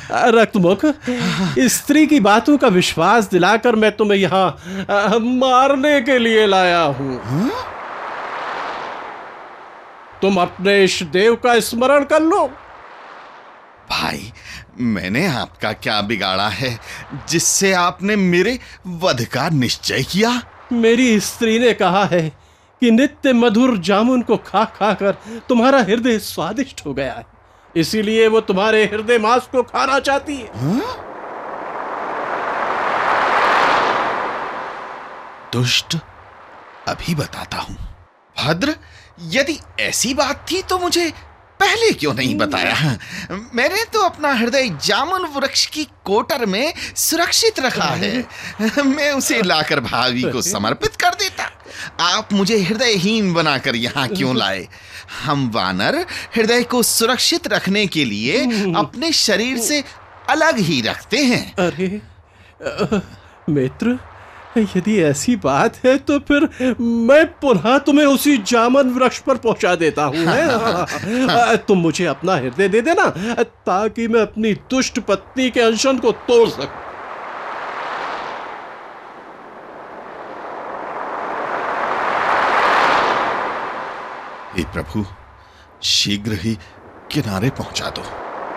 रक्तमुख, स्त्री की बातों का विश्वास दिलाकर मैं तुम्हें यहाँ मारने के लिए लाया हूँ। तुम अपने इष्ट देव का स्मरण कर लो। भाई, मैंने आपका क्या बिगाड़ा है जिससे आपने मेरे वध का निश्चय किया? मेरी स्त्री ने कहा है कि नित्य मधुर जामुन को खा खा कर तुम्हारा हृदय स्वादिष्ट हो गया है, इसीलिए वो तुम्हारे हृदय मांस को खाना चाहती है। दुष्ट, अभी बताता हूं। भद्र, यदि ऐसी बात थी तो मुझे पहले क्यों नहीं बताया? मैंने तो अपना हृदय जामुन वृक्ष की कोटर में सुरक्षित रखा है। मैं उसे लाकर भाभी को समर्पित कर देता। आप मुझे हृदयहीन बनाकर यहाँ क्यों लाए? हम वानर हृदय को सुरक्षित रखने के लिए अपने शरीर से अलग ही रखते हैं। अरे मित्र, यदि ऐसी बात है तो फिर मैं पुनः तुम्हें उसी जामुन वृक्ष पर पहुंचा देता हूं। तुम मुझे अपना हृदय दे देना ताकि मैं अपनी दुष्ट पत्नी के अनशन को तोड़ सकूं। हे प्रभु, शीघ्र ही किनारे पहुंचा दो।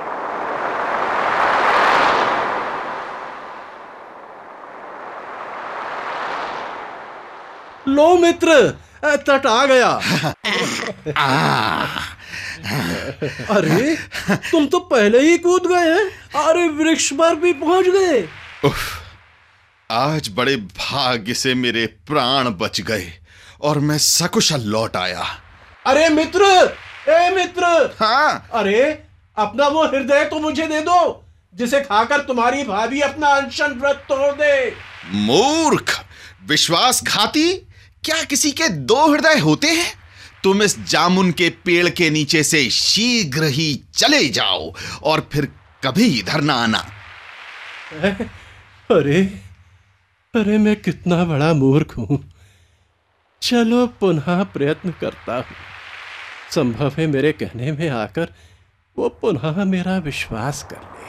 लो मित्र, तट आ गया। अरे तुम तो पहले ही कूद गए हैं। अरे वृक्ष पर भी पहुंच गए। आज बड़े भाग्य से मेरे प्राण बच गए और मैं सकुशल लौट आया। अरे मित्र, ए मित्र। हाँ? अरे अपना वो हृदय तो मुझे दे दो जिसे खाकर तुम्हारी भाभी अपना अनशन व्रत तोड़ दे। मूर्ख, विश्वासघाती, क्या किसी के दो हृदय होते हैं? तुम इस जामुन के पेड़ के नीचे से शीघ्र ही चले जाओ और फिर कभी इधर ना आना। अरे मैं कितना बड़ा मूर्ख हूं। चलो पुनः प्रयत्न करता हूं। संभव है मेरे कहने में आकर वो पुनः मेरा विश्वास कर ले।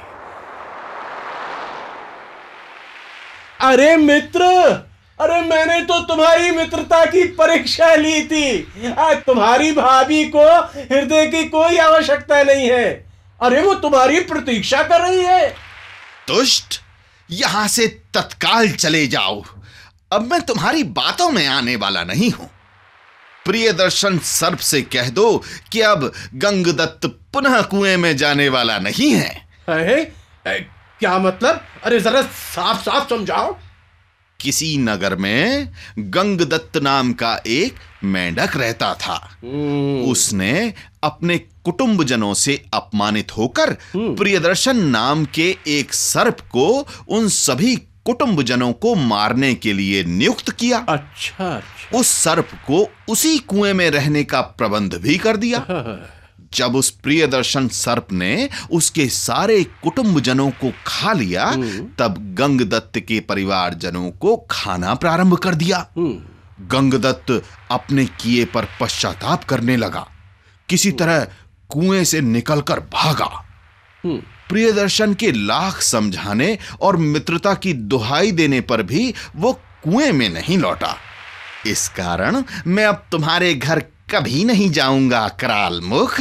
अरे मित्र, अरे मैंने तो तुम्हारी मित्रता की परीक्षा ली थी। तुम्हारी भाभी को हृदय की कोई आवश्यकता नहीं है। अरे वो तुम्हारी प्रतीक्षा कर रही है। दुष्ट, यहां से तत्काल चले जाओ। अब मैं तुम्हारी बातों में आने वाला नहीं हूं। प्रियदर्शन सर्प से कह दो कि अब गंगदत्त पुनः कुएं में जाने वाला नहीं है। क्या मतलब? अरे जरा साफ साफ समझाओ। किसी नगर में गंगदत्त नाम का एक मेंढक रहता था। उसने अपने कुटुंबजनों से अपमानित होकर प्रियदर्शन नाम के एक सर्प को उन सभी कुटुंबजनों को मारने के लिए नियुक्त किया। अच्छा। उस सर्प को उसी कुएं में रहने का प्रबंध भी कर दिया। जब उस प्रियदर्शन सर्प ने उसके सारे कुटुंबजनों को खा लिया, तब गंगदत्त के परिवारजनों को खाना प्रारंभ कर दिया। गंगदत्त अपने किए पर पश्चाताप करने लगा। किसी तरह कुएं से निकलकर भागा। प्रियदर्शन के लाख समझाने और मित्रता की दुहाई देने पर भी वो कुएं में नहीं लौटा। इस कारण मैं अब तुम्हारे घर कभी नहीं जाऊंगा, कराल मुख।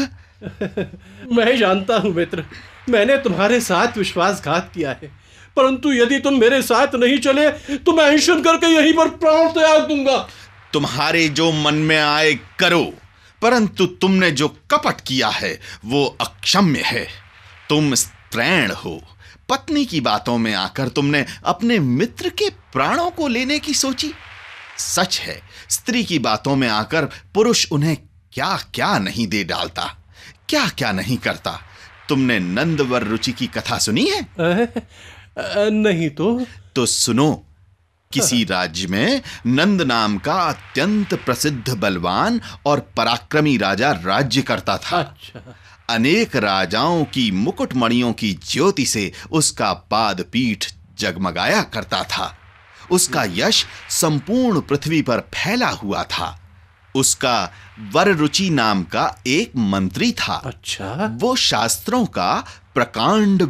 मैं जानता हूं मित्र, मैंने तुम्हारे साथ विश्वासघात किया है, परंतु यदि तुम मेरे साथ नहीं चले तो मैं अनशन करके यहीं पर प्राण त्याग दूंगा। तुम्हारे जो मन में आए करो, परंतु तुमने जो कपट किया है वो अक्षम्य है। तुम स्त्रैण हो। पत्नी की बातों में आकर तुमने अपने मित्र के प्राणों को लेने की सोची। सच है, स्त्री की बातों में आकर पुरुष उन्हें क्या क्या नहीं दे डालता, क्या क्या नहीं करता। तुमने नंदवर रुचि की कथा सुनी है? नहीं। तो सुनो। किसी राज्य में नंद नाम का अत्यंत प्रसिद्ध बलवान और पराक्रमी राजा राज्य करता था। अच्छा। अनेक राजाओं की मुकुटमणियों की ज्योति से उसका पाद पीठ जगमगाया करता था। उसका यश संपूर्ण पृथ्वी पर फैला हुआ था। उसका वररुचि नाम का एक मंत्री था। अच्छा। वो शास्त्रों का प्रकांड